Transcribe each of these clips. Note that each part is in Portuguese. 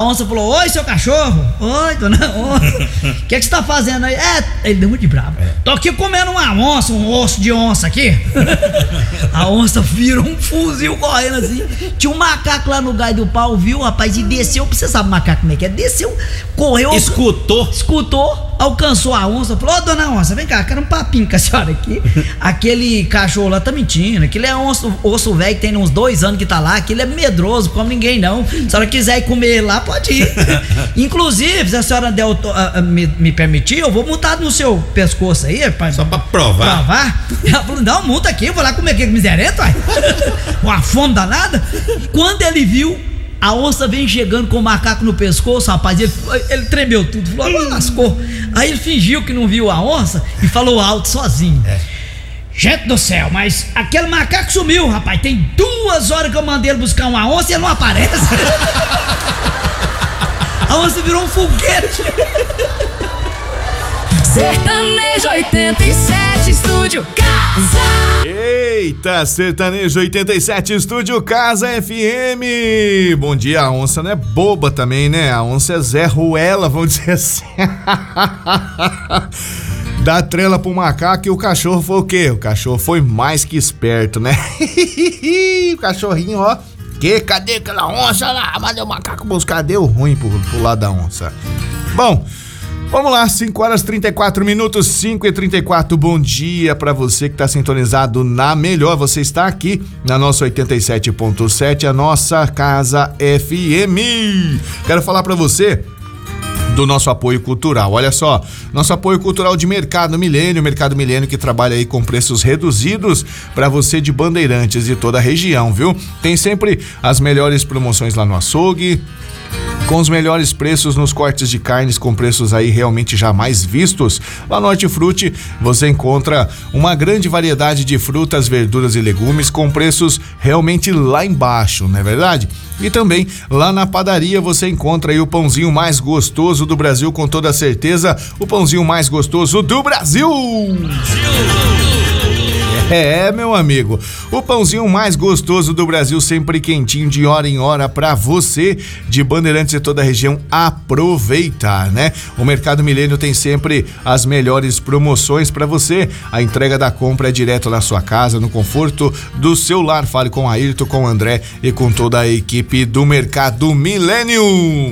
onça falou: oi, seu cachorro. Oi, dona onça. O que você tá fazendo aí? Ele deu muito de bravo. Tô aqui comendo uma onça, um osso de onça aqui. A onça virou um fuzil correndo assim. Tinha um macaco lá no galho do pau, viu, rapaz? E desceu. Você sabe macaco como é que é? Desceu, correu. Escutou, alcançou a onça. Falou: ô, dona onça, vem cá, quero um papinho com a senhora aqui. Aquele cachorro lá tá mentindo. Aquele é osso velho que tem uns 2 anos que tá lá. Aquele é medroso, come ninguém não. Se a senhora quiser ir comer ele lá, pode ir. Inclusive, se a senhora me permitir, eu vou montar no seu pescoço aí, rapaz. Só pra provar? Ela falou: não, monta aqui, eu vou lá comer aqui com miserento, uai. Uma fome danada. Quando ele viu, a onça vem chegando com o macaco no pescoço, rapaz, ele tremeu tudo, falou: lascou. Aí ele fingiu que não viu a onça e falou alto sozinho: gente do céu, mas aquele macaco sumiu, rapaz. Tem 2 horas que eu mandei ele buscar uma onça e ele não aparece. A onça virou um foguete. Sertanejo 87, Estúdio Casa. Eita, Sertanejo 87, Estúdio Casa FM. Bom dia, a onça não é boba também, né? A onça é Zé Ruela, vamos dizer assim. Dá trela pro macaco e o cachorro foi o quê? O cachorro foi mais que esperto, né? O cachorrinho, ó. Cadê aquela onça lá? Mandei o macaco buscar, deu ruim pro lado da onça. Bom, vamos lá, 5h34, 5h34, bom dia pra você que tá sintonizado na melhor, você está aqui na nossa 87.7, a nossa Casa FM. Quero falar pra você do nosso apoio cultural. Olha só, nosso apoio cultural de Mercado Milênio que trabalha aí com preços reduzidos para você de Bandeirantes e toda a região, viu? Tem sempre as melhores promoções lá no açougue, com os melhores preços nos cortes de carnes, com preços aí realmente jamais vistos. Lá no Hortifruti você encontra uma grande variedade de frutas, verduras e legumes com preços realmente lá embaixo, não é verdade? E também lá na padaria você encontra aí o pãozinho mais gostoso do Brasil, com toda certeza, o pãozinho mais gostoso do Brasil! Meu amigo, o pãozinho mais gostoso do Brasil, sempre quentinho, de hora em hora, pra você de Bandeirantes e toda a região aproveitar, né? O Mercado Milênio tem sempre as melhores promoções pra você. A entrega da compra é direto na sua casa, no conforto do seu lar. Fale com a Ayrton, com o André e com toda a equipe do Mercado Milênio.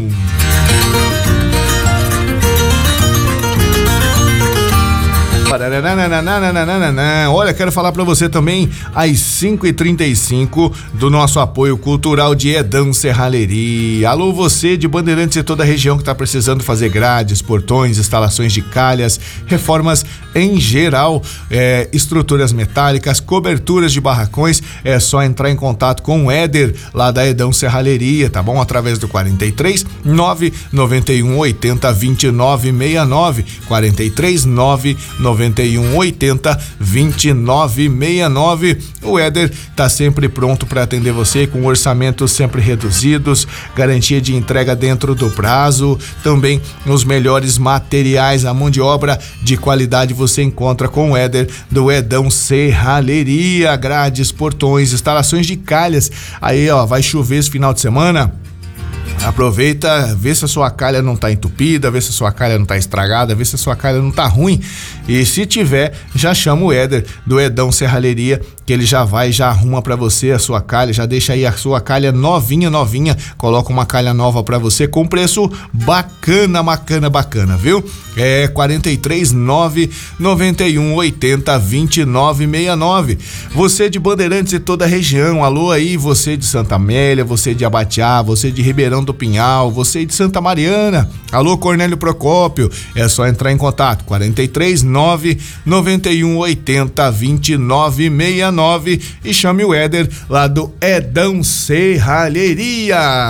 Olha, quero falar pra você também às 5h35 do nosso apoio cultural de Edão Serralheria. Alô, você de Bandeirantes e toda a região que tá precisando fazer grades, portões, instalações de calhas, reformas em geral, estruturas metálicas, coberturas de barracões. É só entrar em contato com o Éder lá da Edão Serralheria, tá bom? Através do 43 991 80 29 69, 43 991 80 29 69. O Éder tá sempre pronto para atender você, com orçamentos sempre reduzidos, garantia de entrega dentro do prazo, também os melhores materiais, a mão de obra de qualidade você encontra com o Éder do Edão Serralheria. Grades, portões, instalações de calhas. Aí, ó, vai chover esse final de semana. Aproveita, vê se a sua calha não tá entupida, vê se a sua calha não tá estragada, vê se a sua calha não tá ruim. E se tiver, já chama o Éder do Edão Serralheria, que ele já arruma pra você a sua calha, já deixa aí a sua calha novinha, coloca uma calha nova pra você com preço bacana, viu? 43 991 80 29 69. Você de Bandeirantes e toda a região, alô aí, você de Santa Amélia, você de Abatiá, você de Ribeirão do Pinhal, você de Santa Mariana, alô Cornélio Procópio, é só entrar em contato, 43 991 80 29 69 e chame o Éder lá do Edão Serralheria.